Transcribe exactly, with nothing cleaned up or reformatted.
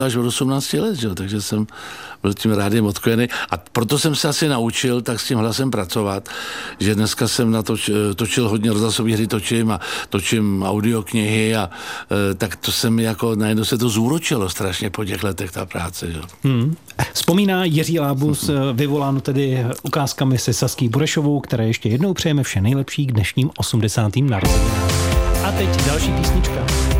až od osmnácti let, že? Takže jsem byl tím rádiem odkojený a proto jsem se asi naučil tak s tím hlasem pracovat, že dneska jsem natoč, točil hodně rozhlasové hry, točím a točím audioknihy a e, tak to se mi jako najednou se to zúročilo strašně po těch letech ta práce. Že? Hmm. Vzpomíná Jiří Lábus, vyvoláno tedy ukázkami se Sasky Burešovou, které ještě jednou přejeme vše nejlepší k dnešním osmdesátým narozeninám. A teď další písnička.